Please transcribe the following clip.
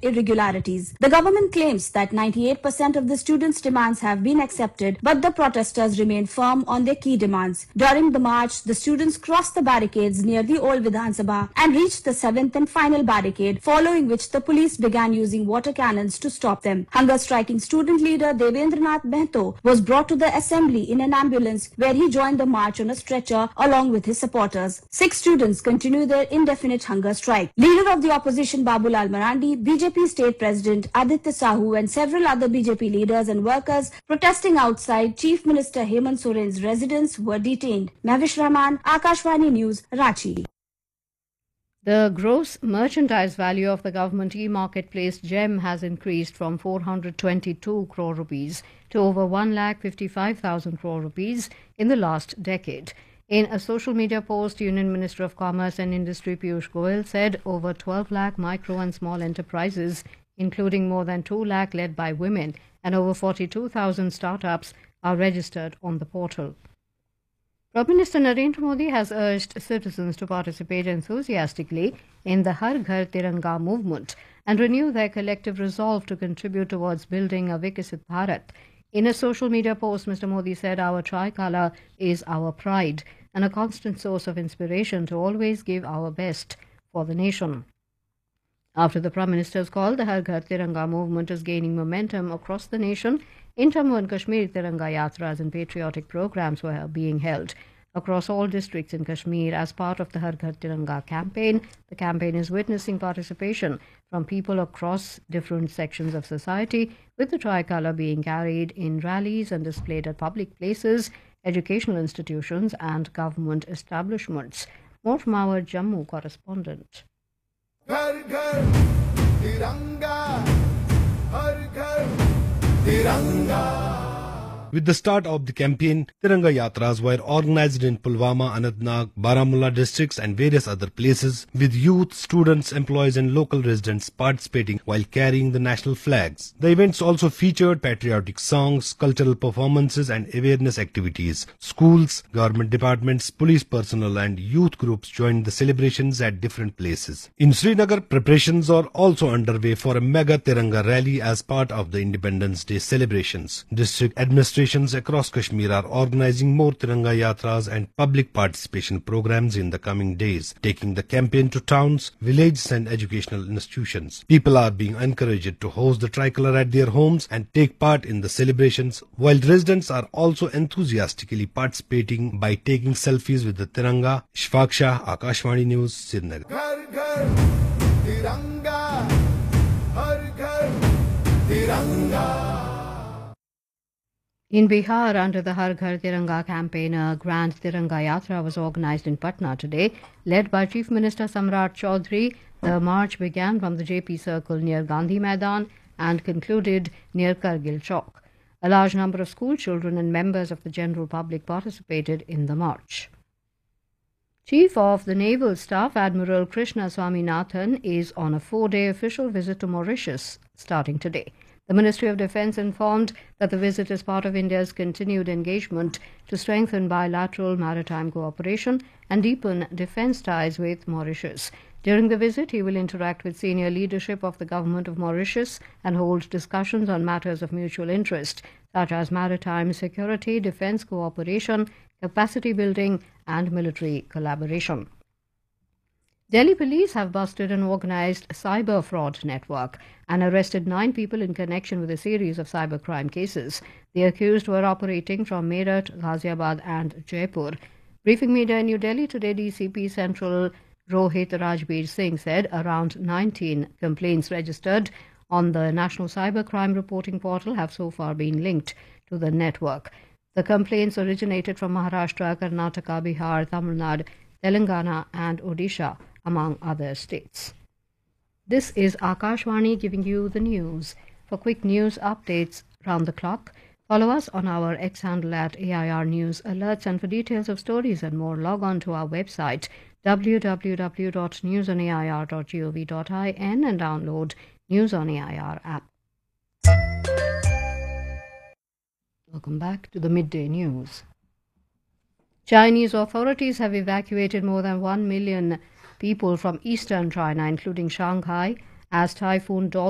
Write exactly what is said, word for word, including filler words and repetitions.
irregularities. The government claims that ninety-eight percent of the students' demands have been accepted, but the protesters remain firm on their key demands. During the march, the students crossed the barricades near the old Vidhan Sabha and reached the seventh and final barricade, following which the police began using water cannons to stop them. Hunger striking student leader Devendranath Mehto was brought to the assembly in an ambulance, where he joined the march on a stretcher along with his supporters. Six students continue their indefinite hunger strike. Leader of the opposition Babulal Marandi, B J P state president Aditya Sahu and several other B J P leaders and workers protesting outside Chief Minister Hemant Soren's residence were detained. Mavish Rahman, Akashvani News, Ranchi. The gross merchandise value of the government e-marketplace GEM has increased from four hundred twenty-two crore rupees to over one lakh fifty-five thousand crore rupees in the last decade. In a social media post, Union Minister of Commerce and Industry Piyush Goyal said over twelve lakh micro and small enterprises, including more than two lakh led by women, and over forty-two thousand startups are registered on the portal. Prime Minister Narendra Modi has urged citizens to participate enthusiastically in the Har Ghar Tiranga movement and renew their collective resolve to contribute towards building a Vikasit Bharat. In a social media post, Mister Modi said, "Our tricolour is our pride and a constant source of inspiration to always give our best for the nation." After the Prime Minister's call, the Har Ghar Tiranga movement is gaining momentum across the nation. In Jammu and Kashmir, Tiranga Yatras and patriotic programs were being held across all districts in Kashmir as part of the Har Ghar Tiranga campaign. The campaign is witnessing participation from people across different sections of society, with the tricolour being carried in rallies and displayed at public places, educational institutions and government establishments. More from our Jammu correspondent. Har Ghar Tiranga, Har Ghar Tiranga. With the start of the campaign, Tiranga Yatras were organized in Pulwama, Anantnag, Baramulla districts and various other places, with youth, students, employees and local residents participating while carrying the national flags. The events also featured patriotic songs, cultural performances and awareness activities. Schools, government departments, police personnel and youth groups joined the celebrations at different places. In Srinagar, preparations are also underway for a mega Tiranga rally as part of the Independence Day celebrations. District administration across Kashmir are organizing more Tiranga Yatras and public participation programs in the coming days, taking the campaign to towns, villages and educational institutions. People are being encouraged to host the tricolour at their homes and take part in the celebrations, while residents are also enthusiastically participating by taking selfies with the Tiranga. Ishfaq Shah, Akashvani News, Srinagar. Ghar Ghar Tiranga, Har Ghar Tiranga. In Bihar, under the Har Ghar Tiranga campaign, a Grand Tiranga Yatra was organized in Patna today. Led by Chief Minister Samrat Chaudhary, the march began from the J P Circle near Gandhi Maidan and concluded near Kargil Chowk. A large number of school children and members of the general public participated in the march. Chief of the Naval Staff, Admiral Krishna Swaminathan, is on a four-day official visit to Mauritius starting today. The Ministry of Defence informed that the visit is part of India's continued engagement to strengthen bilateral maritime cooperation and deepen defence ties with Mauritius. During the visit, he will interact with senior leadership of the Government of Mauritius and hold discussions on matters of mutual interest, such as maritime security, defence cooperation, capacity building and military collaboration. Delhi police have busted an organised cyber fraud network and arrested nine people in connection with a series of cybercrime cases. The accused were operating from Meerut, Ghaziabad and Jaipur. Briefing media in New Delhi today, D C P Central Rohit Rajbir Singh said around nineteen complaints registered on the National Cybercrime Reporting Portal have so far been linked to the network. The complaints originated from Maharashtra, Karnataka, Bihar, Tamil Nadu, Telangana and Odisha, among other states. This is Akashvani giving you the news. For quick news updates round the clock, follow us on our X handle at A I R News Alerts, and for details of stories and more, log on to our website w w w dot news on a i r dot gov dot in and download News on A I R app. Welcome back to the midday news. Chinese authorities have evacuated more than one million people from eastern China, including Shanghai, as Typhoon Dolphin